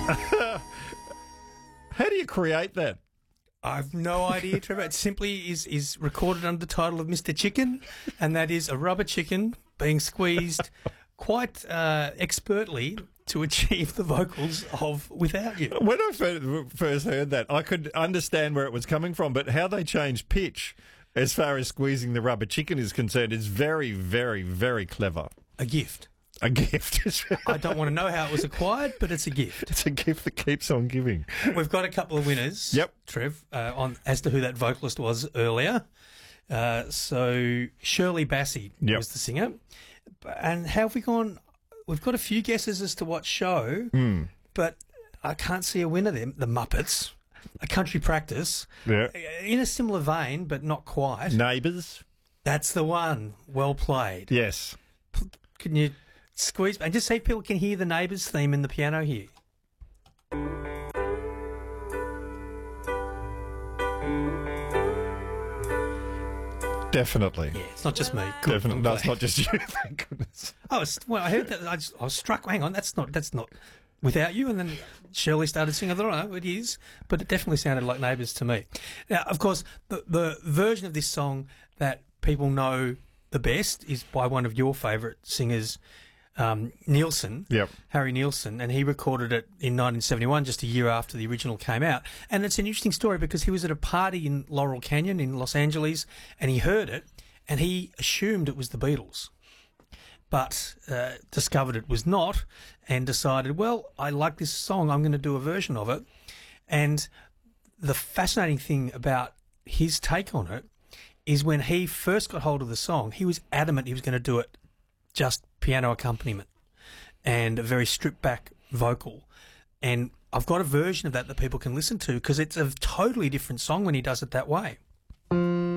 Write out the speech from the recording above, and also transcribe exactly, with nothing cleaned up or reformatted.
How do you create that? I've no idea, Trevor. It simply is, is recorded under the title of Mister Chicken, and that is a rubber chicken being squeezed quite uh, expertly to achieve the vocals of Without You. When I fir- first heard that, I could understand where it was coming from, but how they changed pitch as far as squeezing the rubber chicken is concerned is very, very, very clever. A gift. A gift. I don't want to know how it was acquired, but it's a gift. It's a gift that keeps on giving. We've got a couple of winners. Yep. Trev, uh, on as to who that vocalist was earlier. Uh, so Shirley Bassey Yep. was the singer. And how have we gone? We've got a few guesses as to what show, Mm. but I can't see a winner there. The Muppets. A Country Practice. Yeah. In a similar vein, but not quite. Neighbours. That's the one. Well played. Yes. Can you squeeze and just see if people can hear the Neighbours theme in the piano here? Definitely. Yeah, it's not just me. Good. Definitely. I'm No, it's glad. not just you. Thank goodness. I was well. I heard that. I, just, I was struck. Hang on, that's not. That's not Without You. And then Shirley started singing. I don't know. It is, but it definitely sounded like Neighbours to me. Now, of course, the the version of this song that people know the best is by one of your favourite singers, um, Nielsen. Yep. Harry Nielsen, and he recorded it in nineteen seventy-one, just a year after the original came out. And it's an interesting story because he was at a party in Laurel Canyon in Los Angeles, and he heard it, and he assumed it was the Beatles, but uh, discovered it was not, and decided, well, I like this song, I'm going to do a version of it. And the fascinating thing about his take on it is when he first got hold of the song, he was adamant he was going to do it just piano accompaniment and a very stripped back vocal. And I've got a version of that that people can listen to because it's a totally different song when he does it that way.